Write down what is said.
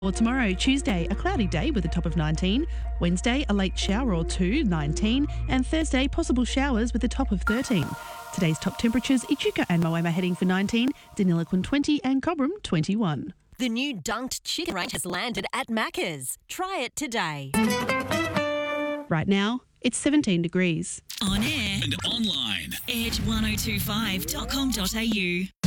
Or tomorrow, Tuesday, a cloudy day with a top of 19. Wednesday, a late shower or two, 19. And Thursday, possible showers with a top of 13. Today's top temperatures, Echuca and Moama heading for 19, Deniliquin 20 and Cobram 21. The new dunked chicken range has landed at Macca's. Try it today. Right now, it's 17 degrees. On air and online. Edge1025.com.au